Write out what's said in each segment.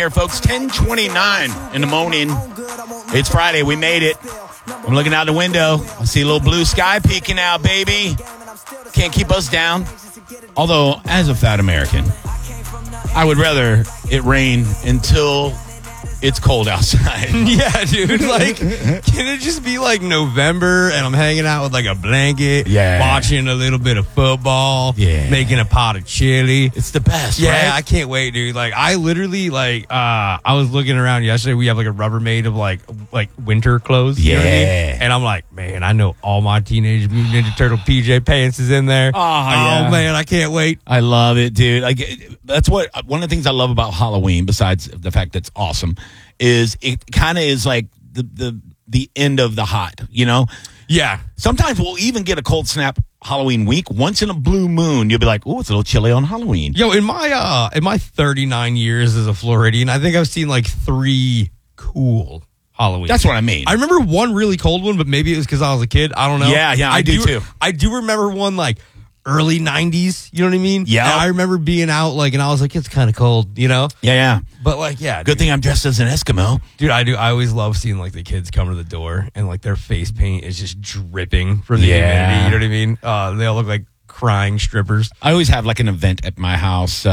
Here, folks, 10:29 in the morning. It's Friday. We made it. I'm looking out the window. I see a little blue sky peeking out, baby. Can't keep us down. Although, as a fat American, I would rather it rain until it's cold outside. Yeah, dude. Like, can it just be like November and I'm hanging out with like a blanket, watching a little bit of football, making a pot of chili? It's the best, yeah, right? I can't wait, dude. Like, I literally, like, I was looking around yesterday. We have like a Rubbermaid of like winter clothes. You know what I mean? And I'm like, man, I know all my Teenage Mutant Ninja Turtle PJ pants is in there. Oh, man, I can't wait. I love it, dude. Like, that's one of the things I love about Halloween, besides the fact that it's awesome, is it kind of is like the end of the hot, you know? Yeah. Sometimes we'll even get a cold snap Halloween week. Once in a blue moon, you'll be like, oh, it's a little chilly on Halloween. Yo, in my 39 years as a Floridian, I think I've seen like 3 cool Halloween. That's what I mean. I remember one really cold one, but maybe it was because I was a kid. I don't know. Yeah, I do too. I do remember one like early 90s, you know what I mean? Yeah. And I remember being out like, and I was like, it's kind of cold, you know? Yeah. But like, yeah. Good thing I'm dressed as an Eskimo. Dude, I do. I always love seeing like the kids come to the door and like their face paint is just dripping from the humidity. You know what I mean? They all look like crying strippers. I always have like an event at my house.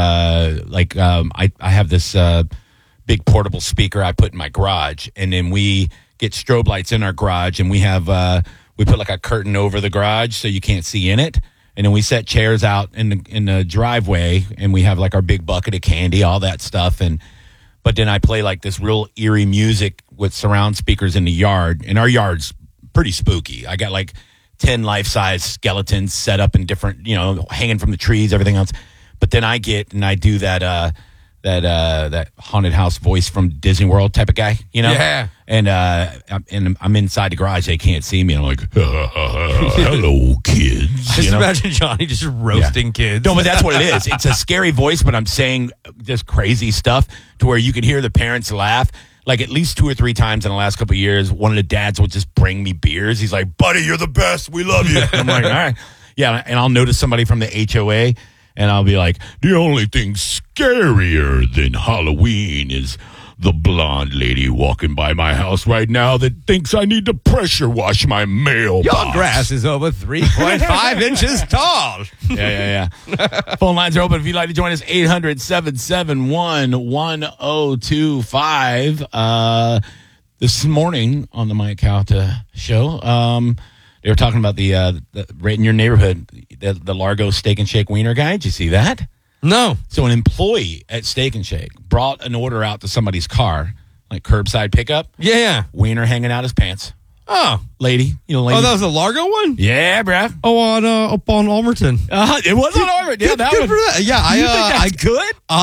I have this big portable speaker I put in my garage, and then we get strobe lights in our garage, and we have we put like a curtain over the garage so you can't see in it. And then we set chairs out in the driveway, and we have like our big bucket of candy, all that stuff. But then I play like this real eerie music with surround speakers in the yard, and our yard's pretty spooky. I got like 10 life-size skeletons set up in different, hanging from the trees, everything else. But then I do that haunted house voice from Disney World type of guy, you know? Yeah. And I'm inside the garage. They can't see me. And I'm like, hello, kids. Just imagine Johnny just roasting kids. No, but that's what it is. It's a scary voice, but I'm saying just crazy stuff to where you can hear the parents laugh. Like at least 2 or 3 times in the last couple of years, one of the dads will just bring me beers. He's like, buddy, you're the best. We love you. And I'm like, all right. Yeah, and I'll notice somebody from the HOA, and I'll be like, the only thing scarier than Halloween is the blonde lady walking by my house right now that thinks I need to pressure wash my mailbox. Your grass is over 3.5 inches tall. Yeah. Phone lines are open if you'd like to join us. 800-771-1025. This morning on the Mike Calta show, they were talking about the right in your neighborhood, the Largo Steak and Shake Wiener guy. Did you see that? No. So an employee at Steak and Shake brought an order out to somebody's car, like curbside pickup. Yeah. Wiener hanging out his pants. Oh. Lady. Oh, that was a Largo one? Yeah, bruh. Oh, up on Almerton. It was on Almerton. Yeah, good for that. Yeah, you think that's good?